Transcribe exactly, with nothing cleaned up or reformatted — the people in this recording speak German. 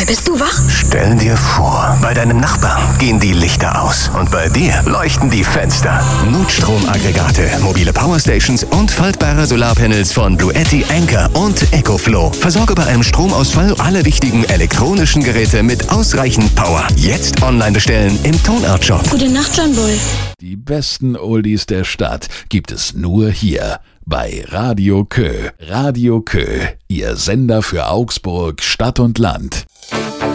bist du wach? Stell dir vor, bei deinem Nachbarn gehen die Lichter aus und bei dir leuchten die Fenster. Notstromaggregate, mobile Powerstations und faltbare Solarpanels von Bluetti, Anker und EcoFlow. Versorge bei einem Stromausfall alle wichtigen elektronischen Geräte mit ausreichend Power. Jetzt online bestellen im Tonart-Shop. Gute Nacht, John Bull. Die besten Oldies der Stadt gibt es nur hier bei Radio Kö. Radio Kö, Ihr Sender für Augsburg, Stadt und Land.